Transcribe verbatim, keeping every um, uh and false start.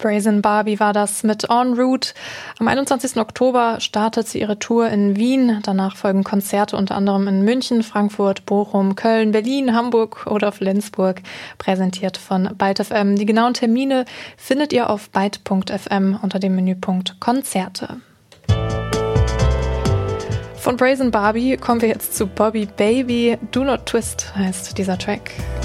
Brazen Barbie war das mit En Route. Am einundzwanzigsten Oktober startet sie ihre Tour in Wien. Danach folgen Konzerte unter anderem in München, Frankfurt, Bochum, Köln, Berlin, Hamburg oder Flensburg. Präsentiert von Byte F M. Die genauen Termine findet ihr auf byte punkt f m unter dem Menüpunkt Konzerte. Von Brazen Barbie kommen wir jetzt zu Bobby Baby. Do Not Twist heißt dieser Track.